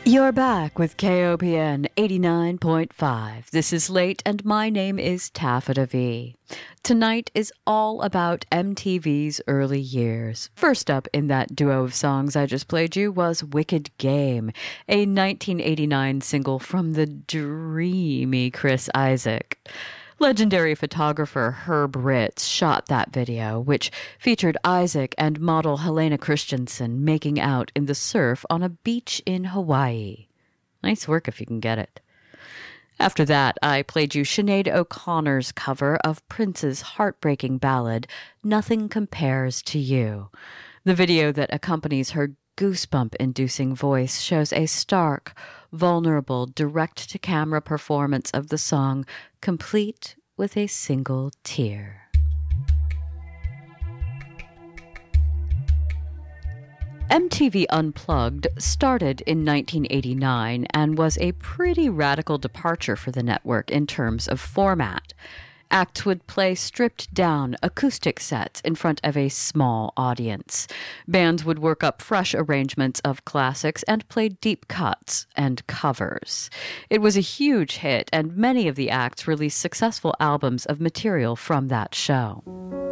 You're back with KOPN 89.5. This is Late, and my name is Taffeta V. Tonight is all about MTV's early years. First up in that duo of songs I just played you was Wicked Game, a 1989 single from the dreamy Chris Isaak. Legendary photographer Herb Ritts shot that video, which featured Isaak and model Helena Christensen making out in the surf on a beach in Hawaii. Nice work if you can get it. After that, I played you Sinead O'Connor's cover of Prince's heartbreaking ballad, Nothing Compares to You. The video that accompanies her goosebump-inducing voice shows a stark, vulnerable, direct-to-camera performance of the song, complete with a single tear. MTV Unplugged started in 1989 and was a pretty radical departure for the network in terms of format. Acts would play stripped-down acoustic sets in front of a small audience. Bands would work up fresh arrangements of classics and play deep cuts and covers. It was a huge hit, and many of the acts released successful albums of material from that show.